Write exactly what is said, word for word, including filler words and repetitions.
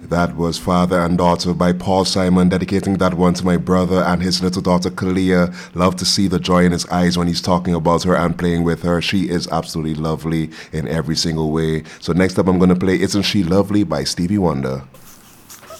That was Father and Daughter by Paul Simon, dedicating that one to my brother and his little daughter Kalia. Love to see the joy in his eyes when he's talking about her and playing with her. She is absolutely lovely in every single way. So next up I'm going to play Isn't She Lovely by Stevie Wonder.